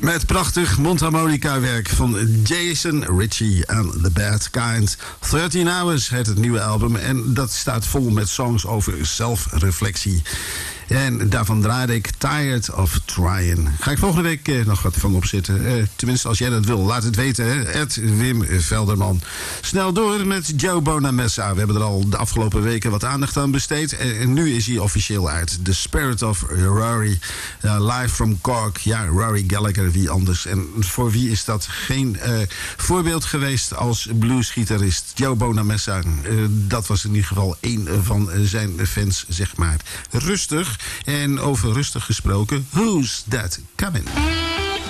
Met prachtig mondharmonica-werk van Jason Ritchie en The Bad Kind. 13 Hours heet het nieuwe album en dat staat vol met songs over zelfreflectie. En daarvan draaide ik Tired of Trying. Ga ik volgende week nog wat van opzetten. Tenminste, als jij dat wil, laat het weten. Wim Velderman. Snel door met Joe Bonamessa. We hebben er al de afgelopen weken wat aandacht aan besteed. En nu is hij officieel uit. The Spirit of Rory. Live from Cork. Ja, Rory Gallagher, wie anders. En voor wie is dat geen voorbeeld geweest als bluesgitarist? Joe Bonamessa. Dat was in ieder geval een van zijn fans, zeg maar. Rustig. En over rustig gesproken, Who's That Coming?